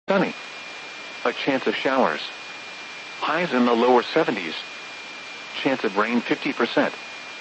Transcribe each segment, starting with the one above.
sunny. A chance of showers. Highs in the lower 70s. Chance of rain 50%.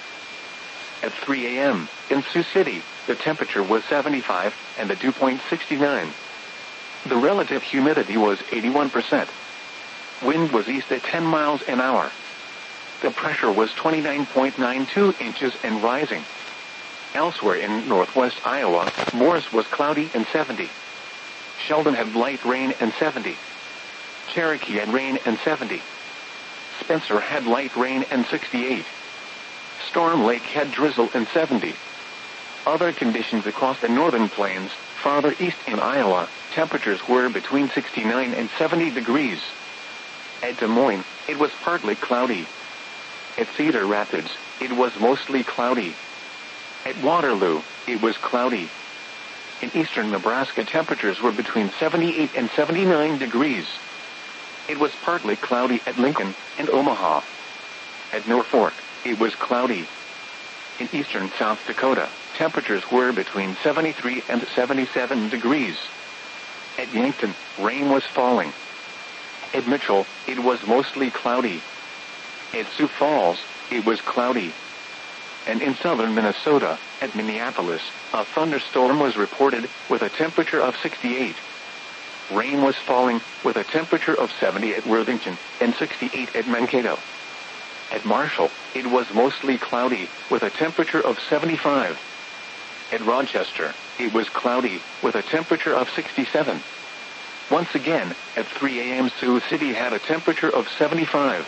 At 3 a.m., in Sioux City, the temperature was 75, and the dew point 69. The relative humidity was 81%. Wind was east at 10 miles an hour. The pressure was 29.92 inches and rising. Elsewhere in northwest Iowa, Morris was cloudy and 70. Sheldon had light rain and 70. Cherokee had rain and 70. Spencer had light rain and 68. Storm Lake had drizzle and 70. Other conditions across the northern plains, farther east in Iowa, temperatures were between 69 and 70 degrees. At Des Moines, it was partly cloudy. At Cedar Rapids, it was mostly cloudy. At Waterloo, it was cloudy. In eastern Nebraska, temperatures were between 78 and 79 degrees. It was partly cloudy at Lincoln and Omaha. At Norfolk, it was cloudy. In eastern South Dakota, temperatures were between 73 and 77 degrees. At Yankton, rain was falling. At Mitchell, it was mostly cloudy. At Sioux Falls, it was cloudy. And in southern Minnesota, at Minneapolis, a thunderstorm was reported with a temperature of 68. Rain was falling with a temperature of 70 at Worthington and 68 at Mankato. At Marshall, it was mostly cloudy with a temperature of 75. At Rochester, it was cloudy with a temperature of 67. Once again, at 3 a.m. Sioux City had a temperature of 75.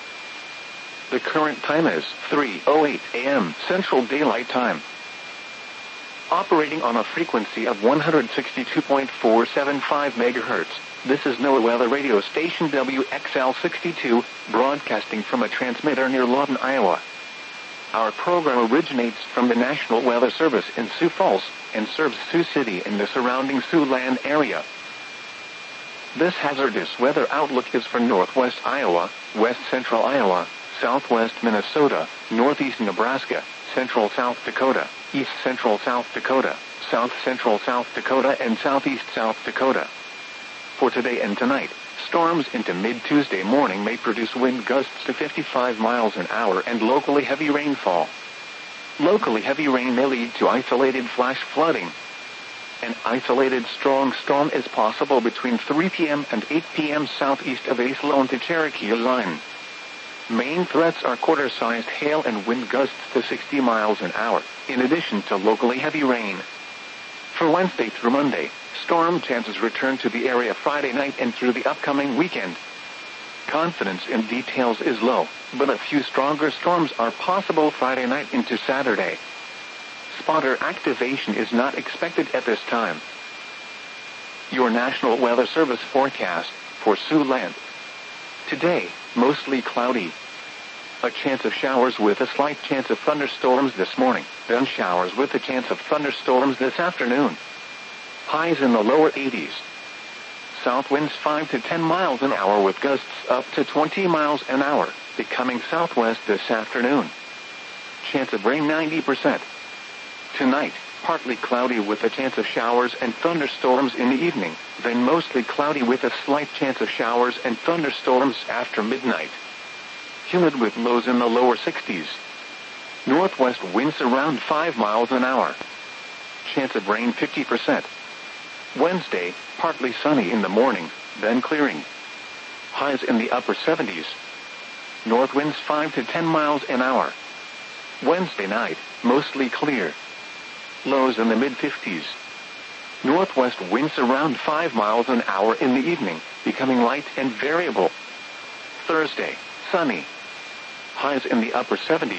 The current time is 3:08 a.m. Central Daylight Time. Operating on a frequency of 162.475 megahertz, this is NOAA Weather Radio Station WXL62, broadcasting from a transmitter near Lawton, Iowa. Our program originates from the National Weather Service in Sioux Falls and serves Sioux City and the surrounding Siouxland area. This hazardous weather outlook is for northwest Iowa, west central Iowa, southwest Minnesota, northeast Nebraska, central South Dakota, east central South Dakota, south central South Dakota, and southeast South Dakota. For today and tonight, storms into mid-Tuesday morning may produce wind gusts to 55 miles an hour and locally heavy rainfall. Locally heavy rain may lead to isolated flash flooding. An isolated strong storm is possible between 3 p.m. and 8 p.m. southeast of Aislone to Cherokee line. Main threats are quarter-sized hail and wind gusts to 60 miles an hour, in addition to locally heavy rain. For Wednesday through Monday, storm chances return to the area Friday night and through the upcoming weekend. Confidence in details is low, but a few stronger storms are possible Friday night into Saturday. Spotter activation is not expected at this time. Your National Weather Service forecast for Siouxland. Today, mostly cloudy. A chance of showers with a slight chance of thunderstorms this morning, then showers with a chance of thunderstorms this afternoon. Highs in the lower 80s. South winds 5 to 10 miles an hour with gusts up to 20 miles an hour, becoming southwest this afternoon. Chance of rain 90%. Tonight, partly cloudy with a chance of showers and thunderstorms in the evening, then mostly cloudy with a slight chance of showers and thunderstorms after midnight. Humid with lows in the lower 60s. Northwest winds around 5 miles an hour. Chance of rain 50%. Wednesday, partly sunny in the morning, then clearing. Highs in the upper 70s. North winds 5 to 10 miles an hour. Wednesday night, mostly clear. Lows in the mid-50s. Northwest winds around 5 miles an hour in the evening, becoming light and variable. Thursday, sunny. Highs in the upper 70s.